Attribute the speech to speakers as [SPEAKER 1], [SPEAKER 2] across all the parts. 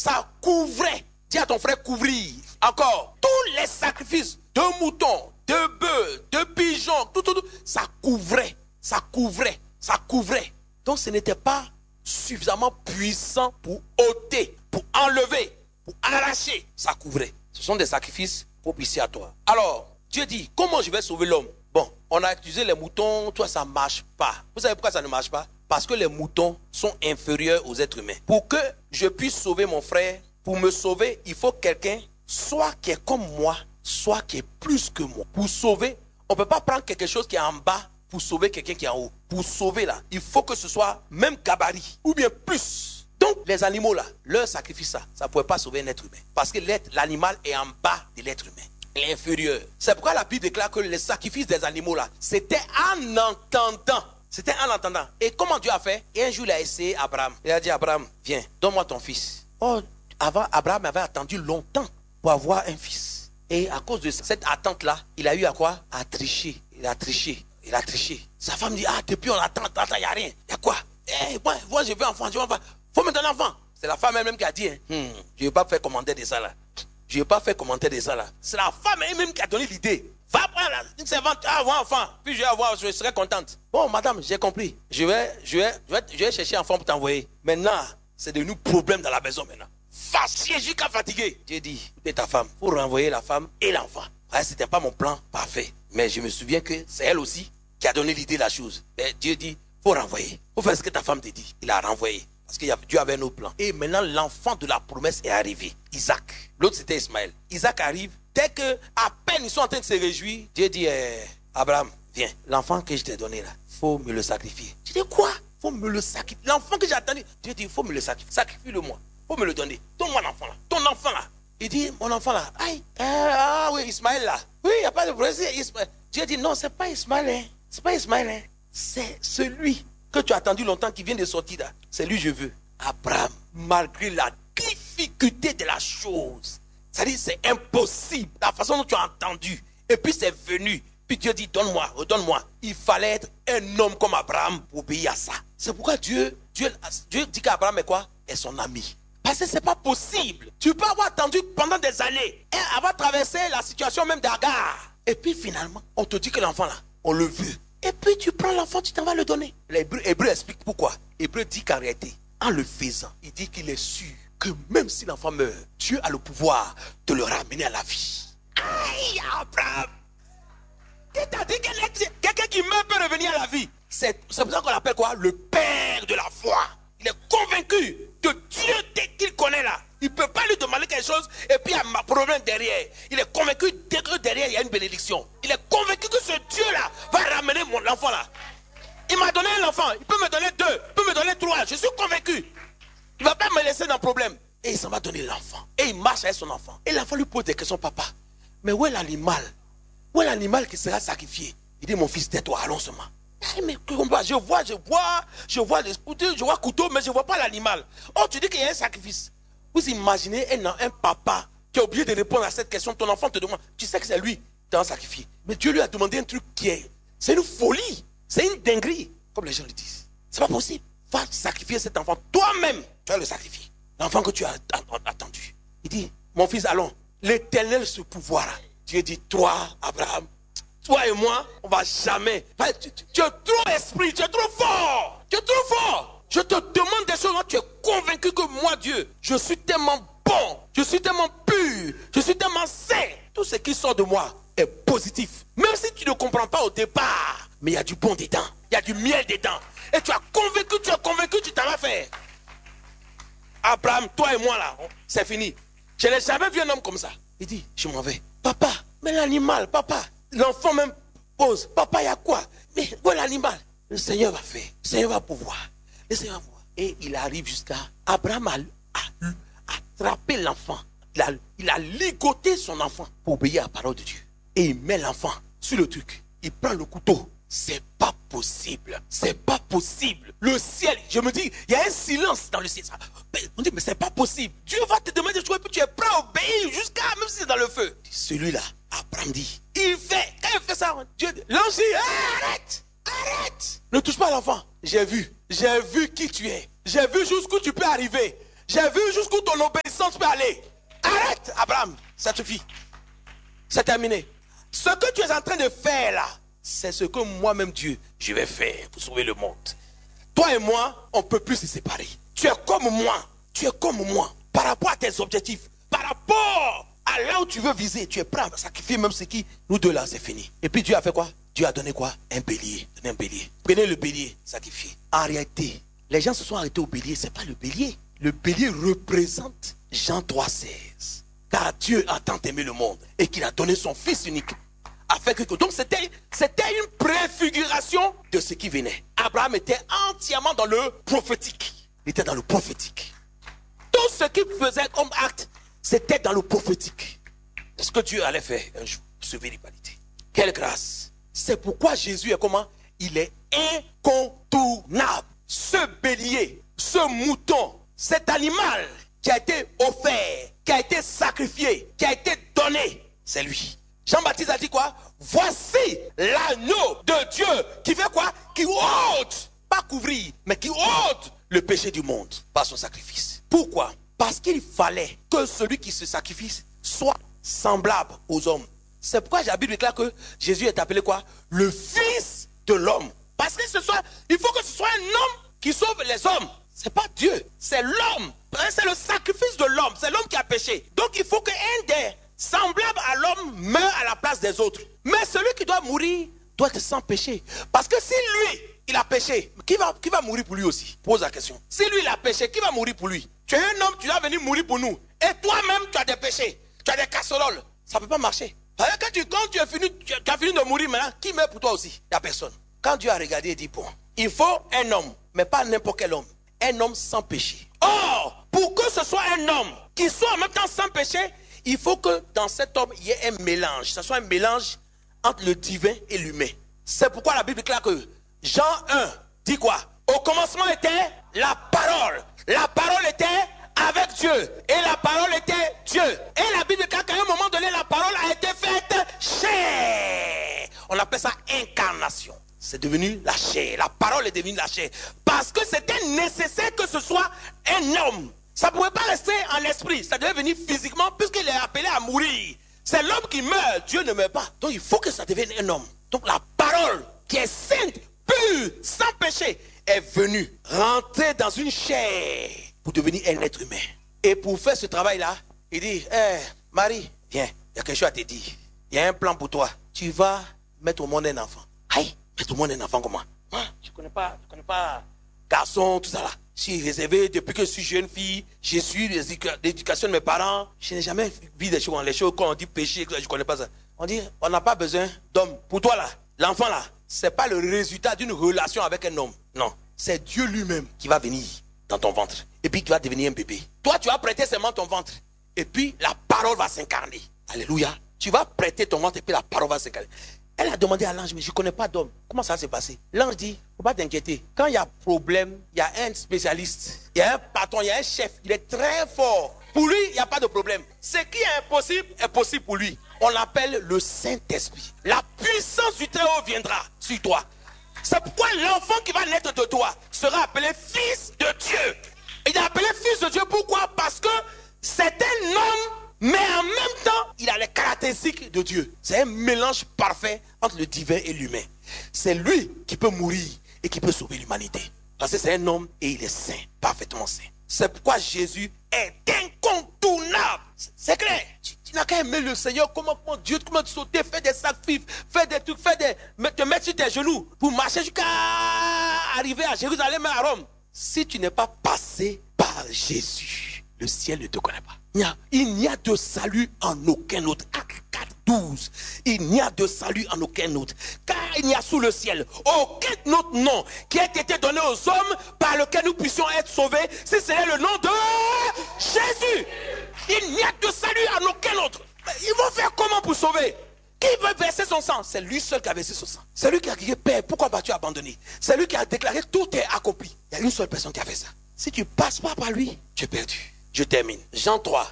[SPEAKER 1] ça couvrait. Dis à ton frère couvrir. Encore, tous les sacrifices de moutons, de bœufs, de pigeons, tout, ça couvrait, ça couvrait, ça couvrait. Donc ce n'était pas suffisamment puissant pour ôter, pour enlever, pour arracher. Ça couvrait. Ce sont des sacrifices propitiatoires. Alors, Dieu dit, comment je vais sauver l'homme? Bon, on a utilisé les moutons, toi ça ne marche pas. Vous savez pourquoi ça ne marche pas? Parce que les moutons sont inférieurs aux êtres humains. Pour que je puisse sauver mon frère, pour me sauver, il faut quelqu'un, soit qui est comme moi, soit qui est plus que moi. Pour sauver, on ne peut pas prendre quelque chose qui est en bas pour sauver quelqu'un qui est en haut. Pour sauver là, il faut que ce soit même gabarit, ou bien plus. Donc, les animaux là, leur sacrifice ça ne pouvait pas sauver un être humain. Parce que l'animal est en bas de l'être humain. Il est inférieur. C'est pourquoi la Bible déclare que les sacrifices des animaux là, c'était en entendant. C'était en entendant. Et comment Dieu a fait? Et un jour, il a essayé Abraham. Il a dit, Abraham, viens, donne-moi ton fils. Oh, avant, Abraham avait attendu longtemps pour avoir un fils. Et à cause de cette attente-là, il a eu à quoi? À tricher. Il a triché. Il a triché. Sa femme dit, depuis on attend, il n'y a rien. Il y a quoi? Moi, je veux enfant, je veux enfant. Faut me donner un enfant. C'est la femme elle-même qui a dit, je ne vais pas faire commentaire de ça là. Je ne vais pas faire commentaire de ça là. C'est la femme elle-même qui a donné l'idée. Va prendre une servante, avoir un enfant. Puis je serai contente. Bon, madame, j'ai compris. Je vais chercher un enfant pour t'envoyer. Maintenant, c'est devenu problème dans la maison maintenant. Fatigué jusqu'à fatigué. J'ai dit, écoutez ta femme, il faut renvoyer la femme et l'enfant. Ce n'était pas mon plan parfait. Mais je me souviens que c'est elle aussi qui a donné l'idée de la chose. Et Dieu dit, il faut renvoyer. Il faut faire ce que ta femme te dit. Il a renvoyé. Parce que Dieu avait un autre plan. Et maintenant, l'enfant de la promesse est arrivé. Isaac. L'autre, c'était Ismaël. Isaac arrive. Dès que, à peine ils sont en train de se réjouir, Dieu dit, Abraham, viens. L'enfant que je t'ai donné là, il faut me le sacrifier. Je dis, quoi? Il faut me le sacrifier. L'enfant que j'ai attendu. Dieu dit, il faut me le sacrifier. Sacrifie-le-moi. Il faut me le donner. Donne-moi l'enfant là. Ton enfant là. Il dit, mon enfant là. Aïe. Ah oui, Ismaël là. Oui, il n'y a pas de problème. Dieu dit, non, c'est pas Ismaël. Hein. C'est pas Ismaël. Hein. C'est celui que tu as attendu longtemps qui vient de sortir là. C'est lui je veux. Abraham, malgré la difficulté de la chose, c'est-à-dire c'est impossible, la façon dont tu as entendu, et puis c'est venu, puis Dieu dit donne-moi, redonne-moi. Il fallait être un homme comme Abraham pour obéir à ça. C'est pourquoi Dieu dit qu'Abraham est quoi? Est son ami. Parce que c'est pas possible. Tu peux avoir attendu pendant des années et avoir traversé la situation même d'Agar. Et puis finalement, on te dit que l'enfant là, on le veut. Et puis tu prends l'enfant, tu t'en vas le donner. L'Hébreu explique pourquoi. L'Hébreu dit qu'en réalité, en le faisant, il dit qu'il est sûr que même si l'enfant meurt, Dieu a le pouvoir de le ramener à la vie. Aïe, Abraham! C'est-à-dire quelqu'un qui meurt peut revenir à la vie. C'est pour ça qu'on l'appelle quoi? Le père de la foi. Il est convaincu de Dieu dès qu'il connaît là. Il ne peut pas lui demander quelque chose et puis il y a un problème derrière. Il est convaincu dès que derrière il y a une bénédiction. Il est convaincu que ce Dieu-là va ramener mon enfant là. Il m'a donné un enfant, il peut me donner 2, il peut me donner 3. Je suis convaincu. Il ne va pas me laisser dans le problème. Et il s'en va donner l'enfant. Et il marche avec son enfant. Et l'enfant lui pose des questions, papa. Mais où est l'animal? Où est l'animal qui sera sacrifié? Il dit, mon fils, tais-toi, allons seulement. Mais je vois les couteaux, je vois couteau, mais je ne vois pas l'animal. Oh, tu dis qu'il y a un sacrifice. Vous imaginez un papa qui a oublié de répondre à cette question. Ton enfant te demande, tu sais que c'est lui qui t'a sacrifié. Mais Dieu lui a demandé un truc qui est, c'est une folie, c'est une dinguerie, comme les gens le disent. C'est pas possible. Va sacrifier cet enfant. Toi-même, tu vas le sacrifier. L'enfant que tu as attendu. Il dit, mon fils, allons. L'Éternel se pouvoira. Dieu dit, toi, Abraham, toi et moi, on ne va jamais. Tu es trop esprit, tu es trop fort. Tu es trop fort. Je te demande des choses, tu es convaincu que moi, Dieu, je suis tellement bon, je suis tellement pur, je suis tellement saint. Tout ce qui sort de moi est positif. Même si tu ne comprends pas au départ, mais il y a du bon dedans, il y a du miel dedans. Et tu es convaincu, tu t'en vas faire. Abraham, toi et moi là, c'est fini. Je n'ai jamais vu un homme comme ça. Il dit, je m'en vais. Papa, mais l'animal, papa. L'enfant même pose, papa, il y a quoi? Mais où est l'animal? Le Seigneur va faire, le Seigneur va pouvoir. Le Seigneur va pouvoir. Et il arrive jusqu'à Abraham a attrapé l'enfant. Il a ligoté son enfant pour obéir à la parole de Dieu. Et il met l'enfant sur le truc. Il prend le couteau. C'est pas possible. C'est pas possible. Le ciel, je me dis, il y a un silence dans le ciel. On dit, mais c'est pas possible. Dieu va te demander de jouer, puis tu es prêt à obéir jusqu'à, même si c'est dans le feu. Celui-là, Abraham dit, il fait, quand il fait ça, Dieu dit, l'ange dit, arrête, arrête. Ne touche pas à l'enfant. J'ai vu qui tu es. J'ai vu jusqu'où tu peux arriver. J'ai vu jusqu'où ton obéissance peut aller. Arrête, Abraham, ça suffit. C'est terminé. Ce que tu es en train de faire là, c'est ce que moi-même Dieu, je vais faire pour sauver le monde. Toi et moi, on ne peut plus se séparer. Tu es comme moi. Tu es comme moi. Par rapport à tes objectifs, par rapport à là où tu veux viser, tu es prêt à sacrifier même ce qui, nous deux là, c'est fini. Et puis Dieu a fait quoi? Dieu a donné quoi? Un bélier. Donné un bélier. Prenez le bélier, sacrifiez. En réalité, les gens se sont arrêtés au bélier, ce n'est pas le bélier. Le bélier représente Jean 3,16. Car Dieu a tant aimé le monde et qu'il a donné son Fils unique. Afin que, donc c'était une préfiguration de ce qui venait. Abraham était entièrement dans le prophétique. Il était dans le prophétique. Tout ce qu'il faisait comme acte, c'était dans le prophétique. C'est ce que Dieu allait faire un jour, sauver l'humanité. Quelle grâce. C'est pourquoi Jésus est comment? Il est incontournable. Ce bélier, ce mouton, cet animal qui a été offert, qui a été sacrifié, qui a été donné, c'est lui. Jean-Baptiste a dit quoi? Voici l'agneau de Dieu qui fait quoi? Qui ôte, pas couvrir, mais qui ôte le péché du monde par son sacrifice. Pourquoi? Parce qu'il fallait que celui qui se sacrifie soit semblable aux hommes. C'est pourquoi la Bible déclare que Jésus est appelé quoi? Le Fils de l'homme. Parce que il faut que ce soit un homme qui sauve les hommes. C'est pas Dieu, c'est l'homme. C'est le sacrifice de l'homme. C'est l'homme qui a péché. Donc il faut qu'un des semblables à l'homme meure à la place des autres. Mais celui qui doit mourir doit être sans péché. Parce que si lui, il a péché, qui va mourir pour lui aussi? Pose la question. Si lui, il a péché, qui va mourir pour lui? Tu es un homme, tu dois venir mourir pour nous. Et toi-même, tu as des péchés. Tu as des casseroles. Ça ne peut pas marcher. Quand tu as fini de mourir maintenant, qui meurt pour toi aussi? Il n'y a personne. Quand Dieu a regardé, il dit, bon, il faut un homme, mais pas n'importe quel homme. Un homme sans péché. Or, pour que ce soit un homme qui soit en même temps sans péché, il faut que dans cet homme, il y ait un mélange. Ce soit un mélange entre le divin et l'humain. C'est pourquoi la Bible déclare que Jean 1 dit quoi? Au commencement était la parole. La parole était avec Dieu. Et la parole était Dieu. Et la Bible déclare qu'à un moment donné, la parole a été faite chair. On appelle ça incarnation. C'est devenu la chair. La parole est devenue la chair. Parce que c'était nécessaire que ce soit un homme. Ça ne pouvait pas rester en esprit. Ça devait venir physiquement puisqu'il est appelé à mourir. C'est l'homme qui meurt. Dieu ne meurt pas. Donc il faut que ça devienne un homme. Donc la parole qui est sainte, pure, sans péché, est venue rentrer dans une chair pour devenir un être humain. Et pour faire ce travail-là, il dit, Marie, viens, il y a quelque chose à te dire. Il y a un plan pour toi. Tu vas mettre au monde un enfant. Aïe, mettre au monde un enfant comment? Moi, je ne connais pas garçon, tout ça là. Je suis réservé depuis que je suis jeune fille. Je suis l'éducation de mes parents. Je n'ai jamais vu des choses quand on dit péché, je ne connais pas ça. On dit, on n'a pas besoin d'homme. Pour toi là, l'enfant là, ce n'est pas le résultat d'une relation avec un homme. Non, c'est Dieu lui-même qui va venir dans ton ventre. Et puis qui va devenir un bébé. Toi, tu vas prêter seulement ton ventre. Et puis la parole va s'incarner. Alléluia. Tu vas prêter ton ventre et puis la parole va s'incarner. Elle a demandé à l'ange, mais je ne connais pas d'homme. Comment ça s'est passé? L'ange dit, il ne faut pas t'inquiéter. Quand il y a problème, il y a un spécialiste, il y a un patron, il y a un chef. Il est très fort. Pour lui, il n'y a pas de problème. Ce qui est impossible est possible pour lui. On l'appelle le Saint-Esprit. La puissance du Très-Haut viendra sur toi. C'est pourquoi l'enfant qui va naître de toi sera appelé fils de Dieu. Il est appelé fils de Dieu. Pourquoi? Parce que c'est un homme, mais en même temps, il a les caractéristiques de Dieu. C'est un mélange parfait entre le divin et l'humain. C'est lui qui peut mourir et qui peut sauver l'humanité. Parce que c'est un homme et il est saint, parfaitement saint. C'est pourquoi Jésus est incontournable. C'est clair. Tu n'as qu'à aimer le Seigneur. Comment Dieu, comment sauter, faire des sacrifices, faire des trucs, te mettre sur tes genoux pour marcher jusqu'à arriver à Jérusalem et à Rome. Si tu n'es pas passé par Jésus, le ciel ne te connaît pas. Il n'y a de salut en aucun autre. Acte 4:12. Il n'y a de salut en aucun autre. Car il n'y a sous le ciel aucun autre nom qui ait été donné aux hommes par lequel nous puissions être sauvés, si ce n'est le nom de Jésus. Il n'y a de salut en aucun autre. Ils vont faire comment pour sauver? Qui veut verser son sang? C'est lui seul qui a versé son sang. C'est lui qui a crié, Père, pourquoi m'as-tu abandonné? C'est lui qui a déclaré, tout est accompli. Il y a une seule personne qui a fait ça. Si tu ne passes pas par lui, tu es perdu. Je termine. Jean 3,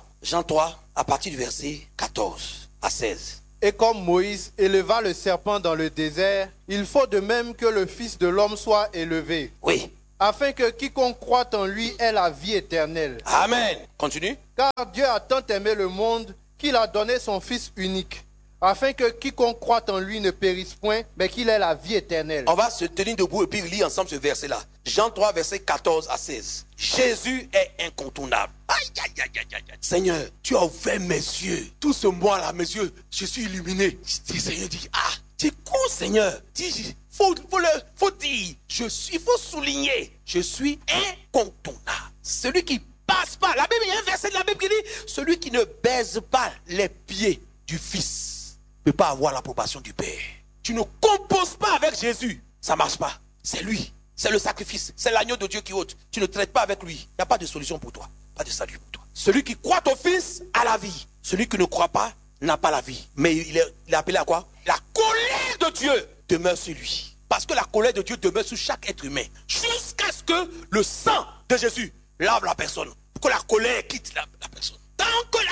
[SPEAKER 1] à partir du verset 14 à 16.
[SPEAKER 2] Et comme Moïse éleva le serpent dans le désert, il faut de même que le Fils de l'homme soit élevé.
[SPEAKER 1] Oui.
[SPEAKER 2] afin que quiconque croit en lui ait la vie éternelle.
[SPEAKER 1] Amen. Continue.
[SPEAKER 2] Car Dieu a tant aimé le monde qu'il a donné son Fils unique, afin que quiconque croit en lui ne périsse point, mais qu'il ait la vie éternelle.
[SPEAKER 1] On va se tenir debout et puis lire ensemble ce verset-là. Jean 3, verset 14 à 16. Jésus est incontournable. Aïe, aïe, aïe, aïe, aïe. Seigneur, tu as ouvert mes yeux. Tout ce mois-là, mes yeux, je suis illuminé. Je dis, Seigneur, dis, tu es con, Seigneur. Dis, faut dire, il faut souligner, je suis incontournable. Celui qui passe pas, la Bible, il y a un verset de la Bible qui dit, celui qui ne baise pas les pieds du Fils ne peut pas avoir l'approbation du Père. Tu ne composes pas avec Jésus, ça ne marche pas. C'est lui, c'est le sacrifice, c'est l'agneau de Dieu qui ôte. Tu ne traites pas avec lui, il n'y a pas de solution pour toi, pas de salut pour toi. Celui qui croit au Fils a la vie. Celui qui ne croit pas n'a pas la vie. Mais il est appelé à quoi? La colère de Dieu demeure sur lui. Parce que la colère de Dieu demeure sur chaque être humain. Jusqu'à ce que le sang de Jésus lave la personne. Pour que la colère quitte la personne. Tant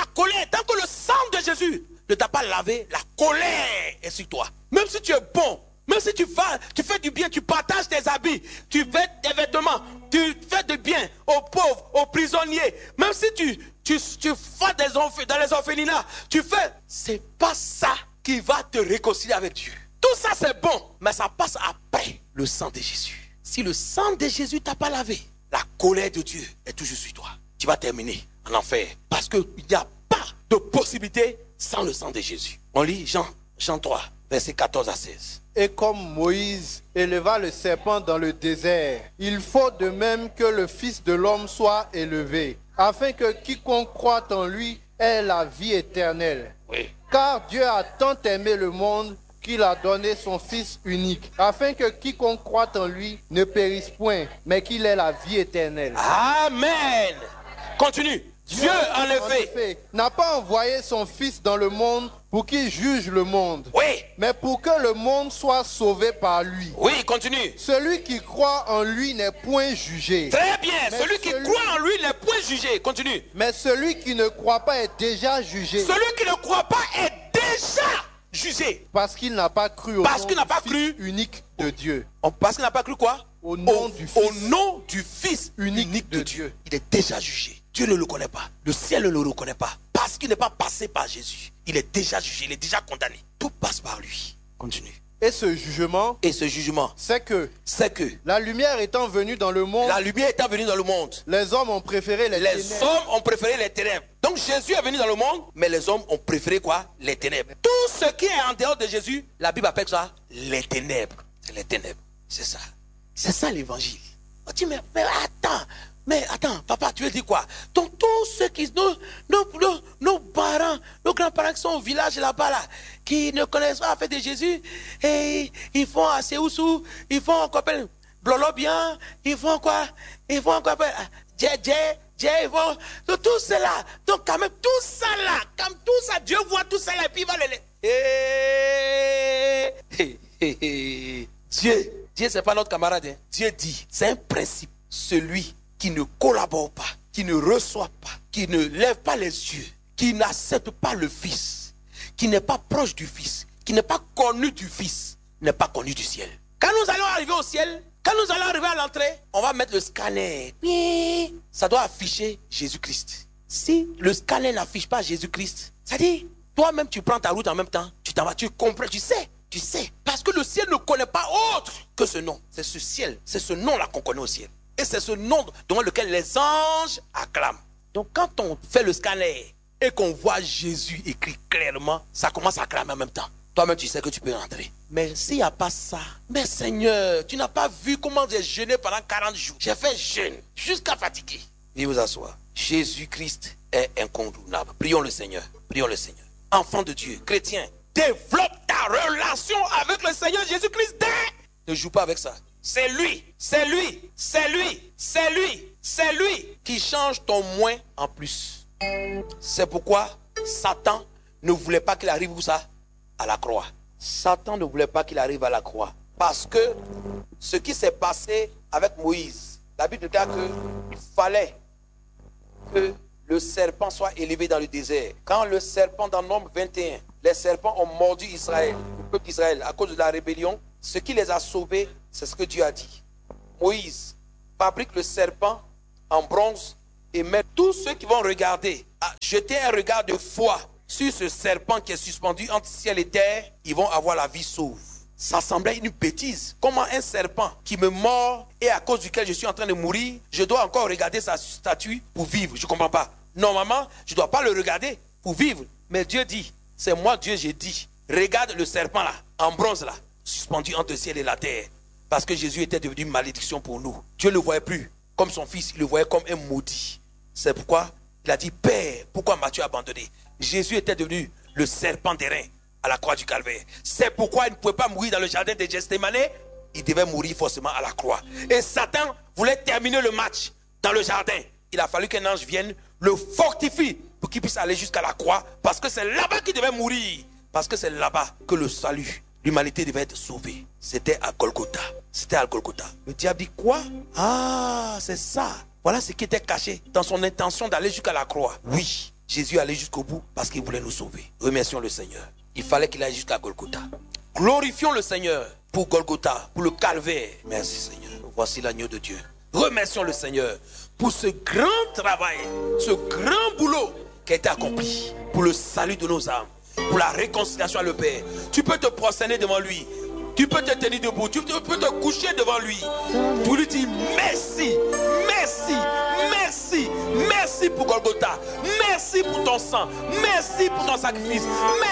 [SPEAKER 1] que le sang de Jésus ne t'a pas lavé, la colère est sur toi. Même si tu es bon, même si tu fais du bien, tu partages tes habits, tu fais tes vêtements, tu fais du bien aux pauvres, aux prisonniers. Même si tu fais dans les orphelinats, c'est pas ça qui va te réconcilier avec Dieu. Tout ça c'est bon, mais ça passe après le sang de Jésus. Si le sang de Jésus t'a pas lavé, la colère de Dieu est toujours sur toi. Tu vas terminer en enfer. Parce qu'il n'y a pas de possibilité sans le sang de Jésus. On lit Jean 3, versets 14 à 16.
[SPEAKER 2] Et comme Moïse éleva le serpent dans le désert, il faut de même que le Fils de l'homme soit élevé, afin que quiconque croit en lui ait la vie éternelle.
[SPEAKER 1] Oui.
[SPEAKER 2] Car Dieu a tant aimé le monde qu'il a donné son Fils unique, afin que quiconque croit en lui ne périsse point, mais qu'il ait la vie éternelle.
[SPEAKER 1] Amen. Continue. Dieu, en effet,
[SPEAKER 2] n'a pas envoyé son Fils dans le monde pour qu'il juge le monde,
[SPEAKER 1] oui,
[SPEAKER 2] mais pour que le monde soit sauvé par lui.
[SPEAKER 1] oui, continue.
[SPEAKER 2] Celui qui croit en lui n'est point jugé.
[SPEAKER 1] Très bien. Celui qui croit en lui n'est point jugé. Continue.
[SPEAKER 2] Mais celui qui ne croit pas est déjà jugé.
[SPEAKER 1] Celui qui ne croit pas est déjà jugé.
[SPEAKER 2] Parce qu'il n'a pas cru au
[SPEAKER 1] Parce
[SPEAKER 2] nom
[SPEAKER 1] qu'il n'a
[SPEAKER 2] du
[SPEAKER 1] pas
[SPEAKER 2] Fils
[SPEAKER 1] cru
[SPEAKER 2] unique de Dieu.
[SPEAKER 1] Parce qu'il n'a pas cru quoi?
[SPEAKER 2] Au nom du
[SPEAKER 1] Fils
[SPEAKER 2] unique
[SPEAKER 1] unique de
[SPEAKER 2] de
[SPEAKER 1] Dieu. Il est déjà jugé. Dieu ne le connaît pas. Le ciel ne le reconnaît pas. Parce qu'il n'est pas passé par Jésus. Il est déjà jugé. Il est déjà condamné. Tout passe par lui. Continue.
[SPEAKER 2] Et ce jugement, c'est que la lumière étant venue dans le monde,
[SPEAKER 1] les
[SPEAKER 2] hommes ont préféré
[SPEAKER 1] les ténèbres. Donc Jésus est venu dans le monde, mais les hommes ont préféré quoi? Les ténèbres. Tout ce qui est en dehors de Jésus, la Bible appelle ça les ténèbres. C'est les ténèbres. C'est ça. C'est ça l'évangile. On dit, mais attends, papa, tu veux dire quoi? Donc tous ceux qui, nos parents, nos grands-parents qui sont au village là-bas, là, qui ne connaissent pas la fête de Jésus, et ils font à Séoussou, ils font quoi, blolo bien, ils font quoi, ils vont, donc tout cela, donc quand même tout ça là, comme tout ça, Dieu voit tout ça là, et puis il va Dieu c'est pas notre camarade, hein. Dieu dit, c'est un principe, celui qui ne collabore pas, qui ne reçoit pas, qui ne lève pas les yeux, qui n'accepte pas le Fils, qui n'est pas proche du Fils, qui n'est pas connu du Fils, n'est pas connu du ciel. Quand nous allons arriver au ciel, quand nous allons arriver à l'entrée, on va mettre le scanner. Ça doit afficher Jésus-Christ. Si le scanner n'affiche pas Jésus-Christ, ça dit, toi-même tu prends ta route en même temps, tu t'en vas, tu comprends, tu sais. Parce que le ciel ne connaît pas autre que ce nom. C'est ce ciel, c'est ce nom-là qu'on connaît au ciel. Et c'est ce nom devant lequel les anges acclament. Donc quand on fait le scanner et qu'on voit Jésus écrit clairement, ça commence à acclamer en même temps. Toi-même tu sais que tu peux rentrer. Mais s'il n'y a pas ça, mais Seigneur, tu n'as pas vu comment j'ai jeûné pendant 40 jours. J'ai fait jeûne jusqu'à fatiguer. Veuillez vous asseoir. Jésus-Christ est incontournable. Prions le Seigneur. Prions le Seigneur. Enfant de Dieu, chrétien, développe ta relation avec le Seigneur Jésus-Christ. Ne joue pas avec ça. C'est lui qui change ton moins en plus. C'est pourquoi Satan ne voulait pas qu'il arrive où ça? À la croix. Satan ne voulait pas qu'il arrive à la croix. Parce que ce qui s'est passé avec Moïse, la Bible déclare qu'il fallait que le serpent soit élevé dans le désert. Quand le serpent dans Nombre 21, les serpents ont mordu Israël, le peuple d'Israël, à cause de la rébellion, ce qui les a sauvés, c'est ce que Dieu a dit. Moïse, fabrique le serpent en bronze et met tous ceux qui vont regarder à jeter un regard de foi sur ce serpent qui est suspendu entre ciel et terre, ils vont avoir la vie sauve. Ça semblait une bêtise. Comment un serpent qui me mord et à cause duquel je suis en train de mourir, je dois encore regarder sa statue pour vivre? Je ne comprends pas. Normalement, je ne dois pas le regarder pour vivre. Mais Dieu dit, c'est moi Dieu, j'ai dit, regarde le serpent là, en bronze là, suspendu entre le ciel et la terre. Parce que Jésus était devenu une malédiction pour nous. Dieu ne le voyait plus comme son fils, il le voyait comme un maudit. C'est pourquoi il a dit, Père, pourquoi m'as-tu abandonné? Jésus était devenu le serpent d'airain à la croix du Calvaire. C'est pourquoi il ne pouvait pas mourir dans le jardin de Gethsémane. Il devait mourir forcément à la croix. Et Satan voulait terminer le match dans le jardin. Il a fallu qu'un ange vienne, le fortifie pour qu'il puisse aller jusqu'à la croix. Parce que c'est là-bas qu'il devait mourir. Parce que c'est là-bas que le salut, l'humanité devait être sauvée. C'était à Golgotha. C'était à Golgotha. Le diable dit quoi? Ah, c'est ça. Voilà ce qui était caché dans son intention d'aller jusqu'à la croix. Oui, Jésus allait jusqu'au bout parce qu'il voulait nous sauver. Remercions le Seigneur. Il fallait qu'il aille jusqu'à Golgotha. Glorifions le Seigneur pour Golgotha, pour le calvaire. Merci Seigneur. Voici l'agneau de Dieu. Remercions le Seigneur pour ce grand travail, ce grand boulot qui a été accompli pour le salut de nos âmes, pour la réconciliation à le Père. Tu peux te prosterner devant lui. Tu peux te tenir debout, tu peux te coucher devant lui pour lui dire merci, merci, merci, merci pour Golgotha, merci pour ton sang, merci pour ton sacrifice.